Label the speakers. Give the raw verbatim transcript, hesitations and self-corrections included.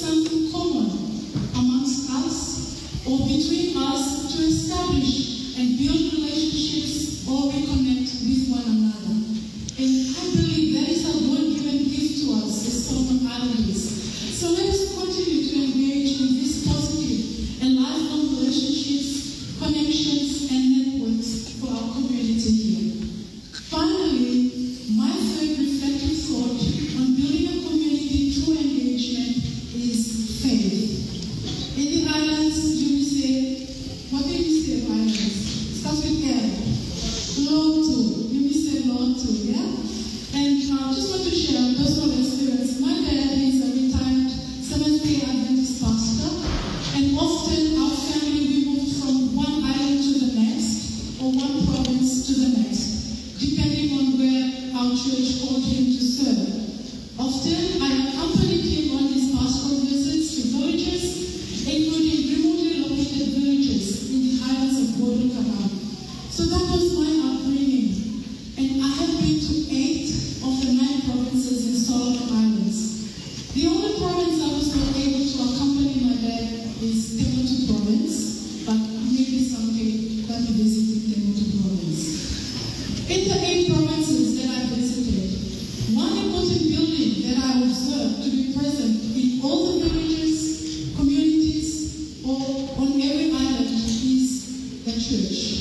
Speaker 1: something common amongst us or between us to establish and build relationships or reconnect with one another. And I believe that is a God-given gift to us as Solomon Islanders. So let us continue to engage in these positive and lifelong relationships, connections, and networks for our community here. Finally, my third reflective thought on building a community through engagement is faith. In the islands, you will say, what did you say of islands? Starts with L. Lord to. You will say Lord to, yeah? And I uh, just want to share a personal experience. My dad is a retired Seventh-day Adventist pastor, and often our family, we moved from one island to the next, or one province to the next, depending on where our church called him to serve. Often, I accompanied him on his pastoral visits to villages, including remotely located villages in the highlands of Guadalcanal. So that was my upbringing, and I have been to eight of the nine provinces in Solomon Islands. The only province I was not able to accompany my dad is Temotu province, but maybe someday let me visit Temotu province. In the eight provinces that I visited, one important building that I observed to be present in all the villages, communities, or on every island is the church.